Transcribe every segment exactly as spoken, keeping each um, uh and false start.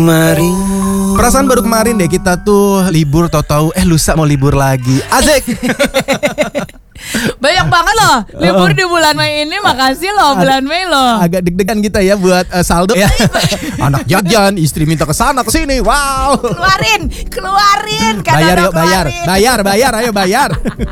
Kemarin. Perasaan baru kemarin deh kita tuh libur, tahu-tahu eh lusa mau libur lagi. Asik. Banyak banget loh libur di bulan Mei ini. Makasih loh bulan Mei loh. Agak deg-degan kita ya buat uh, saldo ya. Anak jajan, istri minta ke sana ke sini. Wow. Keluarin, keluarin. Bayar yuk, bayar. Bayar, bayar, ayo bayar.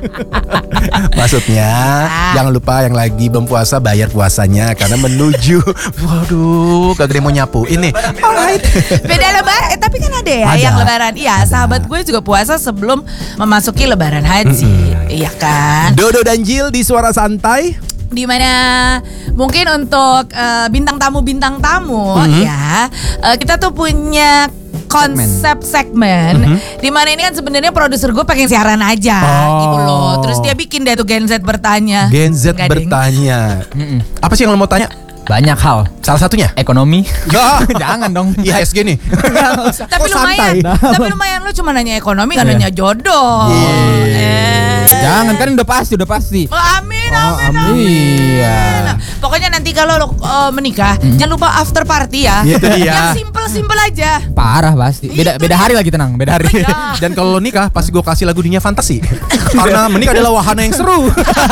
Maksudnya jangan lupa yang lagi belum puasa bayar puasanya karena menuju waduh, kagak ada yang mau nyapu. Ini. Alright. Beda lebaran, eh, tapi kan ada ya Ada. yang lebaran. Iya, sahabat gue juga puasa sebelum memasuki lebaran haji. Mm-mm. Iya kan? Dodo dan Jil di Suara Santai. Di mana mungkin untuk uh, bintang tamu bintang tamu Mhm. ya uh, kita tuh punya konsep segmen Mhm. di mana ini kan sebenarnya produser gue pengen siaran aja Oh. gitu loh. Terus dia bikin deh tuh Gen Z bertanya. Gen Z Enggak, deng. bertanya. Mm-mm. Apa sih yang lo mau tanya? Banyak hal. Salah satunya? Ekonomi. Ya, Jangan dong. I H S G nih. Tapi Kok lumayan, santai? tapi lumayan lu cuma nanya ekonomi, gak Iya. nanya jodoh. Iya. Eh. Jangan, kan udah pasti, udah pasti. Oh, amin, Oh, amin, amin. amin. Iya. Nah, pokoknya nanti kalau lo uh, menikah, jangan lupa after party ya. Itu dia. Yang simple-simple aja. Parah pasti. Beda Itu beda dia. hari lagi, tenang, beda hari. Ya. Dan kalau lo nikah pasti gue kasih lagu Dunia Fantasi. Karena menikah adalah wahana yang seru.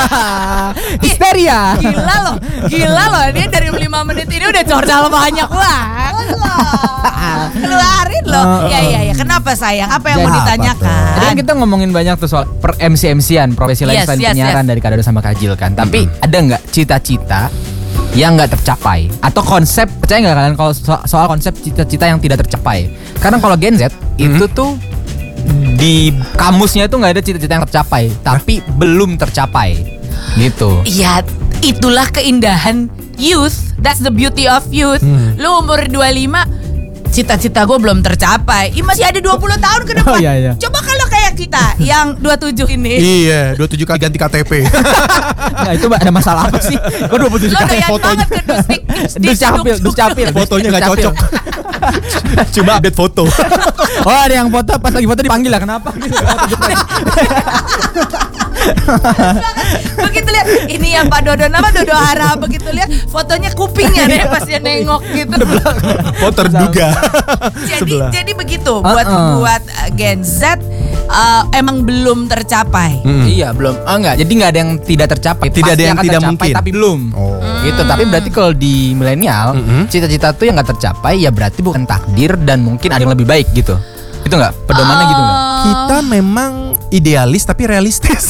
Histeria. Gila loh, gila loh. Dia dari lima menit ini udah cordal banyak banget loh. Keluarin loh. Ya, ya, ya. Kenapa sayang? Apa yang mau Jadi apa ditanyakan? Tadi kan kita ngomongin banyak tuh soal per M C M C-an, profesi lain Yes, selain yes, penyiaran yes. dari Kak Dodo sama Kak Jil kan. Tapi ada nggak cita-cita yang nggak tercapai? Atau konsep, percaya nggak kalian kalau so- soal konsep cita-cita yang tidak tercapai? Karena kalau Gen Z itu tuh di kamusnya itu nggak ada cita-cita yang tercapai, tapi belum tercapai gitu. Ya, itulah keindahan youth. That's the beauty of youth. Hmm. Lu umur dua puluh lima, cita-cita gue belum tercapai. Ih, masih ada dua puluh tahun ke depan. Oh, iya, iya. Coba kalau kayak kita yang dua puluh tujuh ini. Iya, dua puluh tujuh kali ganti K T P. Nah, itu ada masalah apa sih? Kok dua puluh tujuh Lo kali doyan fotonya? banget ke dustik. Dus capil, dus capil. Fotonya nggak Dus capil. cocok. Cuma update foto. Oh, ada yang foto pas lagi foto dipanggil lah, kenapa? Begitu lihat, ini yang Pak Dodo nama Dodo Hara. Begitu lihat fotonya kupingnya deh pas dia nengok gitu. Oh, terduga. Jadi Sebelah. jadi begitu buat Uh-uh. buat uh, Gen Z uh, emang belum tercapai. Hmm. Iya, belum. Oh, enggak. Jadi enggak ada yang tidak tercapai. Tidak ada Pasti yang akan tidak tercapai, mungkin. tapi belum. Oh. Gitu. Tapi berarti kalau di milenial, Mm-mm. cita-cita tuh yang enggak tercapai ya berarti bukan takdir dan mungkin ada yang lebih baik gitu. Itu enggak? Pedomannya gitu enggak? Uh, Kita memang idealis tapi realistis.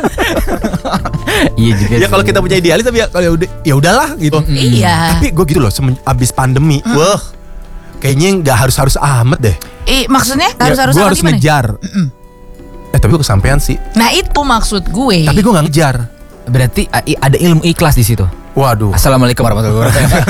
Iya juga. Ya sih. kalau kita punya idealis tapi ya kalau ya udah ya udahlah gitu. Iya. Tapi gue gitu loh, semen, abis pandemi, wah, kayaknya nggak harus harus amat deh. Eh, maksudnya harus Ya, harus gue apa harus gimana? ngejar. Eh tapi gue kesampean sih. Nah itu maksud gue. Tapi gue nggak ngejar. berarti a- i- ada ilmu ikhlas di situ. Waduh. Assalamualaikum warahmatullahi wabarakatuh.